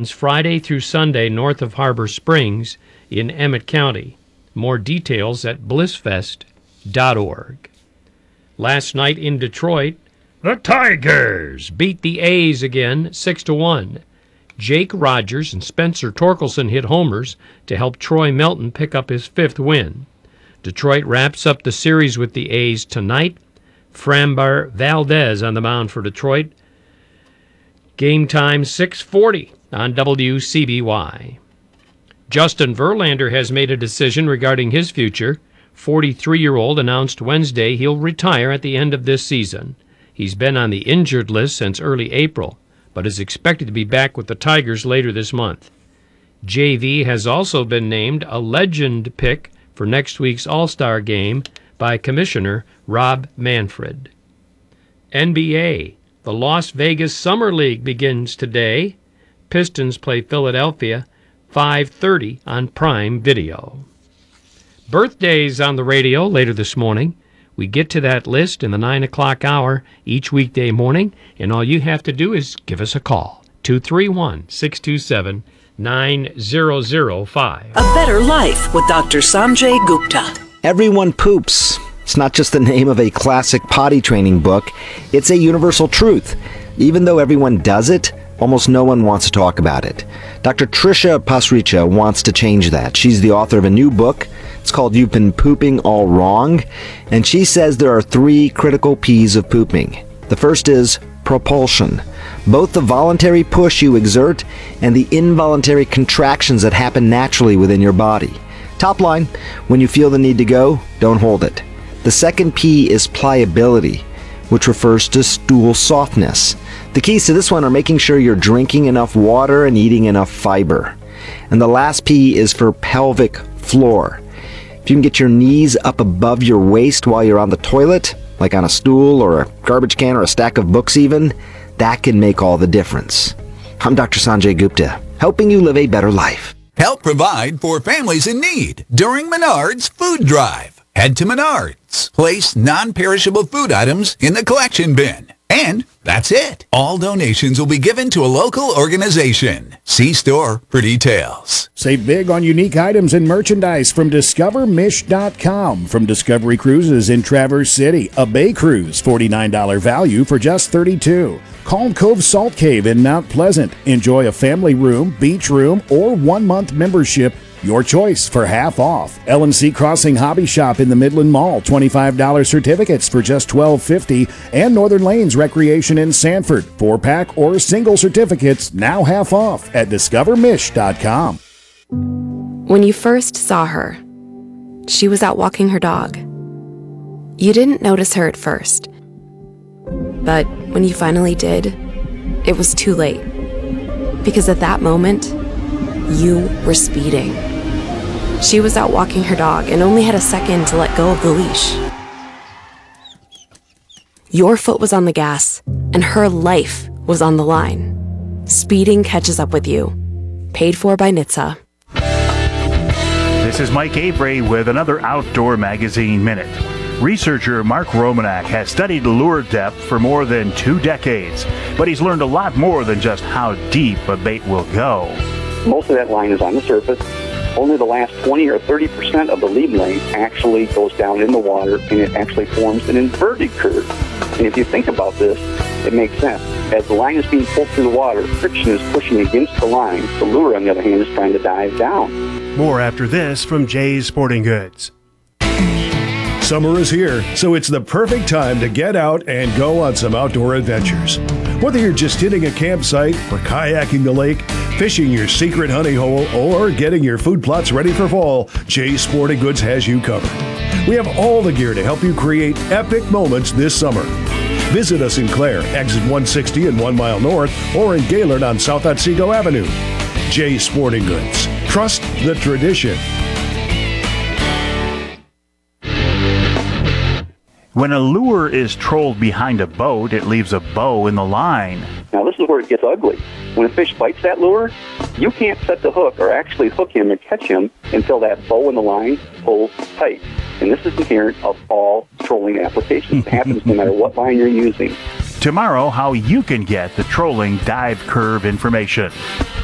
runs Friday through Sunday north of Harbor Springs in Emmett County. More details at blissfest.org. Last night in Detroit, the Tigers beat the A's again 6-1. Jake Rogers and Spencer Torkelson hit homers to help Troy Melton pick up his 5th win. Detroit wraps up the series with the A's tonight. Framber Valdez on the mound for Detroit. Game time 6:40 on WCBY. Justin Verlander has made a decision regarding his future. 43-year-old announced Wednesday he'll retire at the end of this season. He's been on the injured list since early April, but is expected to be back with the Tigers later this month. JV has also been named a legend pick for next week's All-Star game by Commissioner Rob Manfred. NBA, the Las Vegas Summer League begins today. Pistons play Philadelphia 5:30 on Prime Video. Birthdays on the radio later this morning. We get to that list in the 9 o'clock hour each weekday morning, and all you have to do is give us a call. 231-627-9005. A Better Life with Dr. Sanjay Gupta. Everyone poops. It's not just the name of a classic potty training book. It's a universal truth. Even though everyone does it, almost no one wants to talk about it. Dr. Tricia Pasricha wants to change that. She's the author of a new book. It's called You've Been Pooping All Wrong. And she says there are 3 critical P's of pooping. The first is propulsion. Both the voluntary push you exert and the involuntary contractions that happen naturally within your body. Top line, when you feel the need to go, don't hold it. The second P is pliability, which refers to stool softness. The keys to this one are making sure you're drinking enough water and eating enough fiber. And the last P is for pelvic floor. If you can get your knees up above your waist while you're on the toilet, like on a stool or a garbage can or a stack of books even, that can make all the difference. I'm Dr. Sanjay Gupta, helping you live a better life. Help provide for families in need during Menards Food Drive. Head to Menards. Place non-perishable food items in the collection bin. And that's it. All donations will be given to a local organization. See store for details. Save big on unique items and merchandise from DiscoverMish.com. From Discovery Cruises in Traverse City, a bay cruise, $49 value for just $32. Calm Cove Salt Cave in Mount Pleasant. Enjoy a family room, beach room, or 1-month membership. Your choice for half off. L&C Crossing Hobby Shop in the Midland Mall, $25 certificates for just $12.50. And Northern Lanes Recreation in Sanford, 4-pack or single certificates, now half off at DiscoverMish.com. When you first saw her, she was out walking her dog. You didn't notice her at first. But when you finally did, it was too late. Because at that moment, you were speeding. She was out walking her dog and only had a second to let go of the leash. Your foot was on the gas, and her life was on the line. Speeding catches up with you. Paid for by NHTSA. This is Mike Avery with another Outdoor Magazine Minute. Researcher Mark Romanak has studied lure depth for more than 2 decades, but he's learned a lot more than just how deep a bait will go. Most of that line is on the surface. Only the last 20 or 30% of the lead length actually goes down in the water, and it actually forms an inverted curve. And if you think about this, it makes sense. As the line is being pulled through the water, friction is pushing against the line. The lure, on the other hand, is trying to dive down. More after this from Jay's Sporting Goods. Summer is here, so it's the perfect time to get out and go on some outdoor adventures. Whether you're just hitting a campsite or kayaking the lake, fishing your secret honey hole, or getting your food plots ready for fall, Jay's Sporting Goods has you covered. We have all the gear to help you create epic moments this summer. Visit us in Clare, exit 160 and 1 mile north, or in Gaylord on South Otsego Avenue. Jay's Sporting Goods. Trust the tradition. When a lure is trolled behind a boat, it leaves a bow in the line. Now, this is where it gets ugly. When a fish bites that lure, you can't set the hook or actually hook him and catch him until that bow in the line pulls tight. And this is inherent of all trolling applications. It happens no matter what line you're using. Tomorrow, how you can get the trolling dive curve information.